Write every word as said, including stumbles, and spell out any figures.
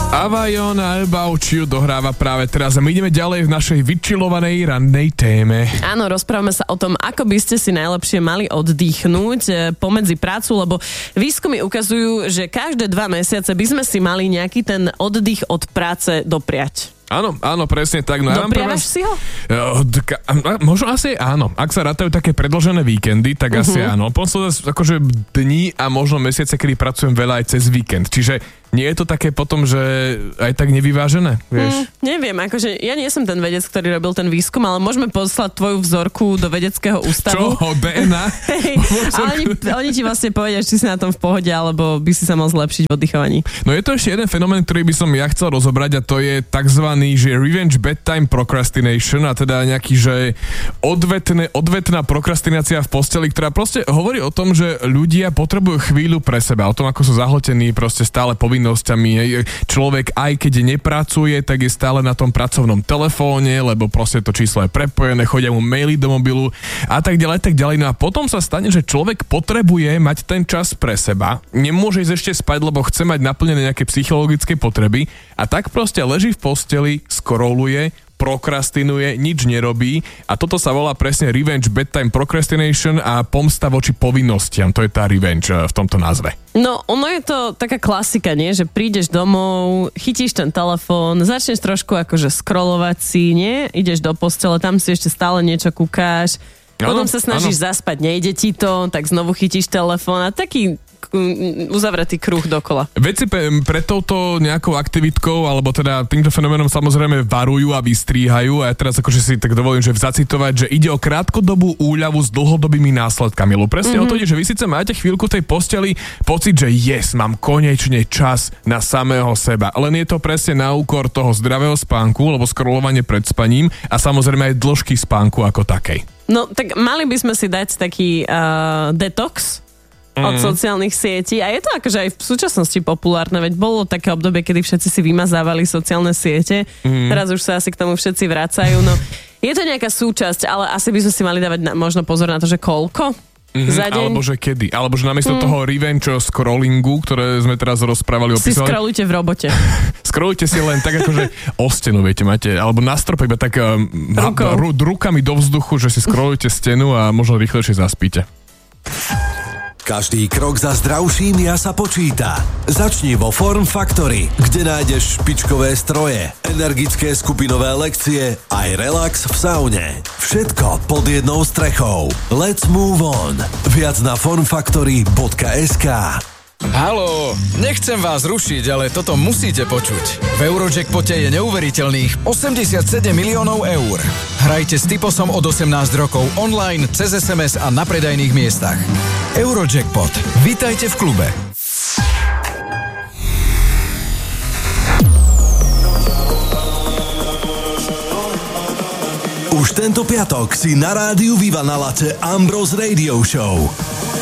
Avajon a About You dohráva práve teraz a my ideme ďalej v našej vyčilovanej rannej téme. Áno, rozprávame sa o tom, ako by ste si najlepšie mali oddychnúť pomedzi prácu, lebo výskumy ukazujú, že každé dva mesiace by sme si mali nejaký ten oddych od práce dopriať. Áno, áno, presne tak. No, Dopriavaš ja si ho? Odka- možno asi áno. Ak sa rátajú také predĺžené víkendy, tak uh-huh. asi áno. Posledné akože dní a možno mesiace, kedy pracujem veľa aj cez víkend. Čiže nie je to také potom, že aj tak nevyvážené, vieš? Hmm, neviem, akože ja nie som ten vedec, ktorý robil ten výskum, ale môžeme poslať tvoju vzorku do vedeckého ústavu. Čo? dé en á? Hej, a oni, oni ti vlastne povedia, či si na tom v pohode, alebo by si sa mal zlepšiť v oddychovaní. No je to ešte jeden fenomén, ktorý by som ja chcel rozobrať a to je takzvaný, že revenge bedtime procrastination a teda nejaký, že odvetné, odvetná prokrastinácia v posteli, ktorá proste hovorí o tom, že ľudia potrebujú chvíľu pre seba, o tom, ako sú zahltení proste stále povinnosťami. Človek aj keď nepracuje, tak je stále na tom pracovnom telefóne, lebo proste to číslo je prepojené, chodia mu maily do mobilu a tak ďalej, tak ďalej. No a potom sa stane, že človek potrebuje mať ten čas pre seba, nemôže ísť ešte spať, lebo chce mať naplnené nejaké psychologické potreby a tak proste leží v posteli, scrolluje, prokrastinuje, nič nerobí a toto sa volá presne revenge bedtime procrastination a pomsta voči povinnostiam. To je tá revenge v tomto názve. No, ono je to taká klasika, nie? Že prídeš domov, chytíš ten telefón, začneš trošku akože scrollovať si, nie? Ideš do postele, tam si ešte stále niečo kúkáš, potom sa snažíš áno. zaspať, nejde ti to, tak znovu chytíš telefón a taký uzavretý kruh dokola. Veci pre, pre touto nejakou aktivitkou, alebo teda týmto fenoménom samozrejme varujú a vystríhajú a ja teraz akože si tak dovolím, že zacitovať, že ide o krátkodobú úľavu s dlhodobými následkami. Lebo presne mm-hmm. o to ide, že vy síce máte chvíľku v tej posteli pocit, že yes, mám konečne čas na samého seba. Len je to presne na úkor toho zdravého spánku, lebo scrollovanie pred spaním a samozrejme aj dĺžky spánku ako takej. No tak mali by sme si dať taký uh, detox od mm. sociálnych sietí a je to akože aj v súčasnosti populárne, veď bolo také obdobie, kedy všetci si vymazávali sociálne siete, mm. teraz už sa asi k tomu všetci vracajú, no je to nejaká súčasť, ale asi by sme si mali dávať na, možno pozor na to, že koľko mm-hmm, za deň. Alebo že kedy, alebo že namiesto mm. toho revenge scrollingu, ktoré sme teraz rozprávali, si opísali, scrollujte v robote. Scrollujte si len tak akože o stenu, viete, máte, alebo na strope iba tak um, ru, rukami do vzduchu, že si scrollujte stenu a možno rýchlejšie zaspíte. Každý krok za zdravším ja sa počíta. Začni vo Form Factory, kde nájdeš špičkové stroje, energické skupinové lekcie, aj relax v saune. Všetko pod jednou strechou. Let's move on. Viac na formfactory bodka es ká. Haló, nechcem vás rušiť, ale toto musíte počuť. V Eurojackpote je neuveriteľných osemdesiatsedem miliónov eur. Hrajte s Typosom od osemnásť rokov online, cez es em es a na predajných miestach. Eurojackpot. Vitajte v klube. Už tento piatok si na rádiu Viva na Latte Ambrose Radio Show.